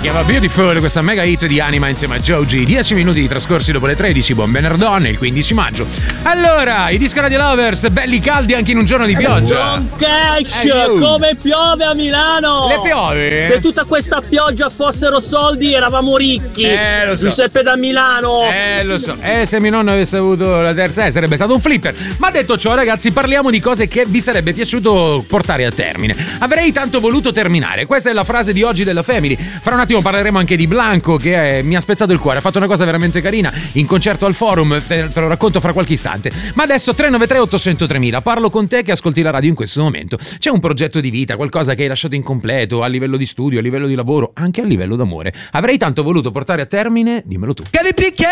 chiama Beautiful, questa mega hit di Anima insieme a Joji. 10 minuti trascorsi dopo le 13, buon venerdì, il 15 maggio. Allora, i Disco Radio Lovers, belli caldi anche in un giorno di pioggia. Don Cash, come piove a Milano! Le piove? Se tutta questa pioggia fossero soldi eravamo ricchi. Lo so. Giuseppe da Milano. Lo so. Se mio nonno avesse avuto la terza sarebbe stato un flipper. Ma detto ciò, ragazzi, parliamo di cose che vi sarebbe piaciuto portare a termine. Avrei tanto voluto terminare. Questa è la frase di oggi della Family. Fra un attimo parleremo anche di Blanco, che mi ha spezzato il cuore. Ha fatto una cosa veramente carina in concerto al Forum. Te lo racconto fra qualche istante. Ma adesso 393 800 3000. Parlo con te che ascolti la radio in questo momento. C'è un progetto di vita, qualcosa che hai lasciato incompleto a livello di studio, a livello di lavoro, anche a livello d'amore. Avrei tanto voluto portare a termine. Dimmelo tu.